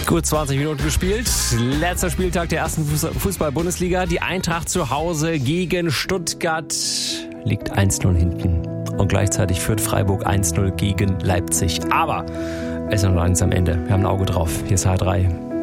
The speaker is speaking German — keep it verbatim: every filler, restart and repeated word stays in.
Gut zwanzig Minuten gespielt. Letzter Spieltag der ersten Fußball-Bundesliga. Die Eintracht zu Hause gegen Stuttgart liegt eins null hinten. Und gleichzeitig führt Freiburg eins null gegen Leipzig. Aber es ist noch langsam Ende. Wir haben ein Auge drauf. Hier ist H drei.